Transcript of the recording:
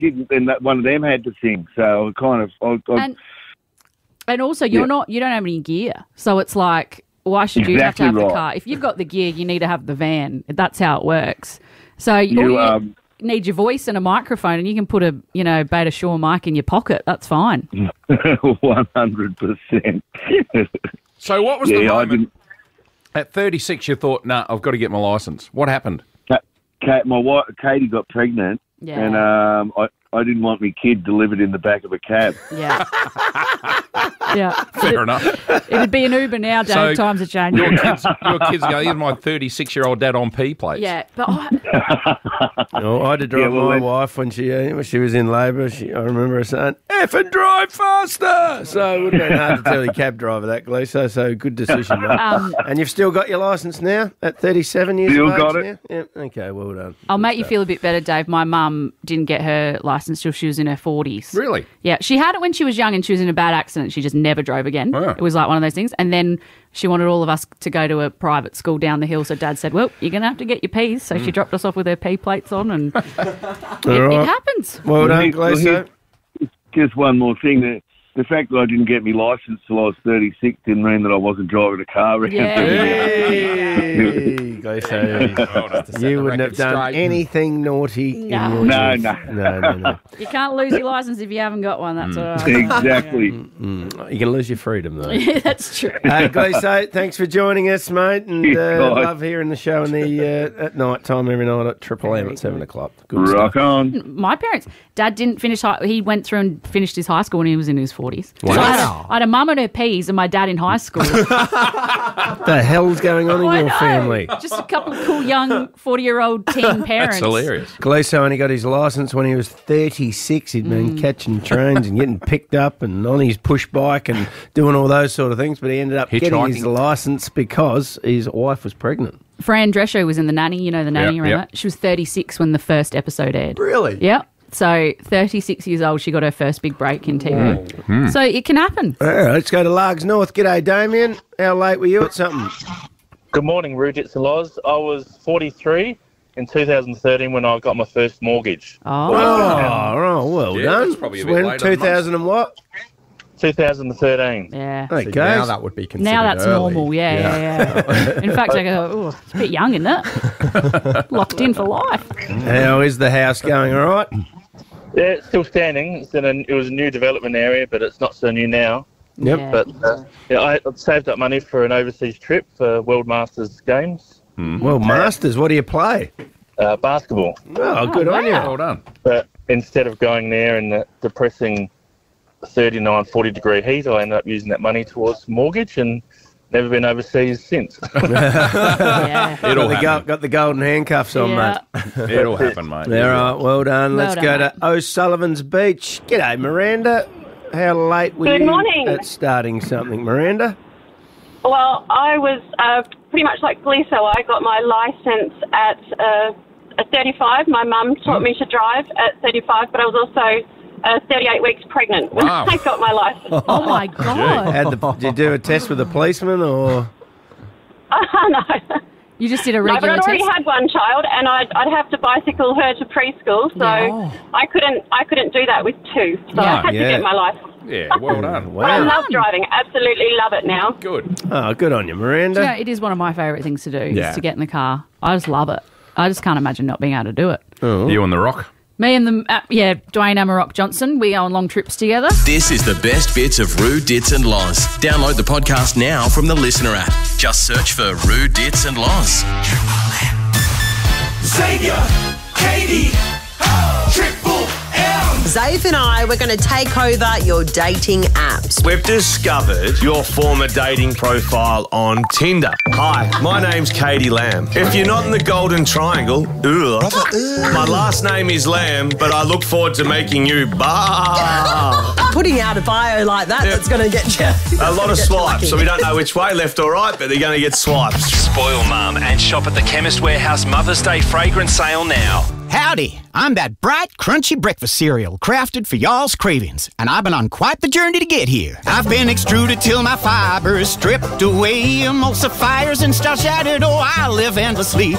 didn't, and that one of them had to sing. So I kind of... And also, you don't have any gear. So it's like, why should you have to have the car? If you've got the gear, you need to have the van. That's how it works. So you need your voice and a microphone, and you can put a, Beta Shaw mic in your pocket. That's fine. 100%. So what was the moment? At 36, you thought, nah, I've got to get my licence. What happened? My wife, Katie, got pregnant, and I didn't want my kid delivered in the back of a cab. Yeah. Yeah. Fair enough. It'd be an Uber now, Dave. So times are changing. Your kids go, here's my 36-year-old dad on P plates. Yeah, but I had to drive my wife when she was in labour. I remember her saying, F and drive faster! So it would have been hard to tell the cab driver that, Gleeso. So good decision, mate. And you've still got your licence now at 37 years Still of age got it. now? Yeah, okay, well done. I'll make you feel a bit better, Dave. My mum didn't get her licence till she was in her 40s. Really? Yeah, she had it when she was young and she was in a bad accident. She just never drove again. Oh. It was like one of those things. And then she wanted all of us to go to a private school down the hill. So Dad said, well, you're going to have to get your Ps. So she dropped us off with her P plates on and it happens. Well done, Gleeso. Just one more thing. The fact that I didn't get my licence till I was 36 didn't mean that I wasn't driving a car around. Hey, Gleeso. You wouldn't have done anything naughty in your youth. No. You can't lose your licence if you haven't got one. That's all right. Exactly. You can lose your freedom, though. Yeah, that's true. Hey, Gleeso, thanks for joining us, mate. And love hearing the show in the at night time every night at Triple M at 7 o'clock. Good Rock stuff. on. My parents, Dad didn't finish he went through and finished his high school when he was in his 40s. Wow. So I had a mum and her Ps and my dad in high school. What the hell's going on in your family? Just a couple of cool young 40-year-old teen parents. That's hilarious. Gleeso only got his licence when he was 36. He'd been catching trains and getting picked up and on his push bike and doing all those sort of things, but he ended up getting his licence because his wife was pregnant. Fran Drescher was in The Nanny. You know The Nanny, remember? She was 36 when the first episode aired. Really? Yep. So 36 years old, she got her first big break in TV. So it can happen. All right, let's go to Largs North. G'day, Damien. How late were you at something? Good morning, Rudits and Loz. I was 43 in 2013 when I got my first mortgage. Oh, well done. That's probably a bit When, later 2000 and what? 2013. yeah. Okay. Now that would be considered Now that's early. normal, yeah. In fact, I go, it's a bit young, isn't it? Locked in for life. How is the house going, all right? Yeah, it's still standing. It was a new development area, but it's not so new now. Yep. Yeah. But I saved up money for an overseas trip for World Masters games. Well, Masters, what do you play? Basketball. Oh, good on you. Well done. But instead of going there in the depressing 39, 40-degree heat, I ended up using that money towards mortgage and never been overseas since. Yeah. It'll happen. Got the golden handcuffs on, Yeah. mate. It'll happen, mate. All right, well done. Well Let's done, go to mate. O'Sullivan's Beach. G'day, Miranda. How late were Good you morning. at starting something, Miranda? Well, I was pretty much like Gleeso. I got my licence at 35. My mum taught me to drive at 35, but I was also 38 weeks pregnant when Wow. I got my licence. Oh, my God. Did you do a test with a policeman or? No. You just did a No, but regular I'd already test? had one child, and I'd have to bicycle her to preschool, so Yeah. I couldn't do that with two. So I had to yeah. get my license. Yeah, well done. But I Wow. love driving. Absolutely love it now. Good. Oh, good on you, Miranda. Yeah, it is one of my favourite things to do, Yeah. is to get in the car. I just love it. I just can't imagine not being able to do it. You and The Rock. Me and Dwayne Amarok Johnson, we go on long trips together. This is the best bits of Roo, Dits and Loz. Download the podcast now from the Listener app. Just search for Roo, Dits and Loz. Xavier, Katie, Triple M. Zave and I, we're going to take over your dating apps. We've discovered your former dating profile on Tinder. Hi, my name's Katie Lamb. If you're not in the Golden Triangle, my last name is Lamb, but I look forward to making you Putting out a bio like that, that's going to get you. a lot of swipes, so we don't know which way, left or right, but they're going to get swipes. Spoil Mum and shop at the Chemist Warehouse Mother's Day fragrance sale now. Howdy, I'm that bright, crunchy breakfast cereal crafted for y'all's cravings, and I've been on quite the journey to get here. I've been extruded till my fiber is stripped away, emulsifiers and starch added, oh, I live endlessly